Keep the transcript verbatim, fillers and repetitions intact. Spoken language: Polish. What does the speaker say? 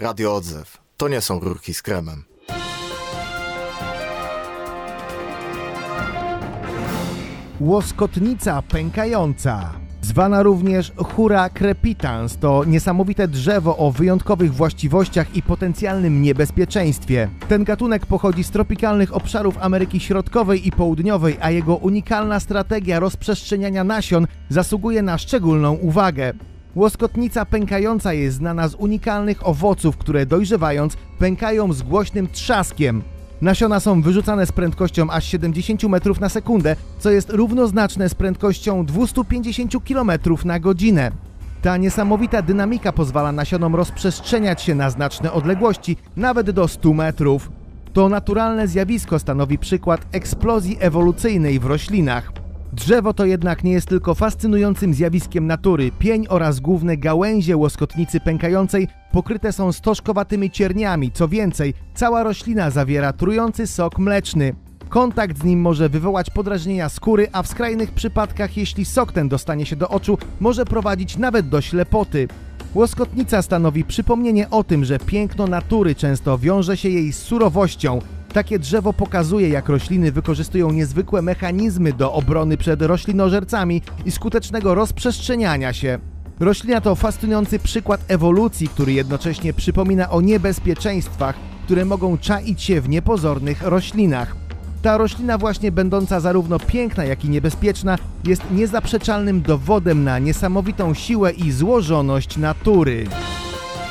Radio Odzew. To nie są rurki z kremem. Łoskotnica pękająca, zwana również Hura crepitans, to niesamowite drzewo o wyjątkowych właściwościach i potencjalnym niebezpieczeństwie. Ten gatunek pochodzi z tropikalnych obszarów Ameryki Środkowej i Południowej, a jego unikalna strategia rozprzestrzeniania nasion zasługuje na szczególną uwagę. Łoskotnica pękająca jest znana z unikalnych owoców, które dojrzewając pękają z głośnym trzaskiem. Nasiona są wyrzucane z prędkością aż siedemdziesiąt metrów na sekundę, co jest równoznaczne z prędkością dwieście pięćdziesiąt kilometrów na godzinę. Ta niesamowita dynamika pozwala nasionom rozprzestrzeniać się na znaczne odległości, nawet do stu metrów. To naturalne zjawisko stanowi przykład eksplozji ewolucyjnej w roślinach. Drzewo to jednak nie jest tylko fascynującym zjawiskiem natury. Pień oraz główne gałęzie łoskotnicy pękającej pokryte są stożkowatymi cierniami. Co więcej, cała roślina zawiera trujący sok mleczny. Kontakt z nim może wywołać podrażnienia skóry, a w skrajnych przypadkach, jeśli sok ten dostanie się do oczu, może prowadzić nawet do ślepoty. Łoskotnica stanowi przypomnienie o tym, że piękno natury często wiąże się jej z surowością. Takie drzewo pokazuje, jak rośliny wykorzystują niezwykłe mechanizmy do obrony przed roślinożercami i skutecznego rozprzestrzeniania się. Roślina to fascynujący przykład ewolucji, który jednocześnie przypomina o niebezpieczeństwach, które mogą czaić się w niepozornych roślinach. Ta roślina właśnie będąca zarówno piękna, jak i niebezpieczna jest niezaprzeczalnym dowodem na niesamowitą siłę i złożoność natury.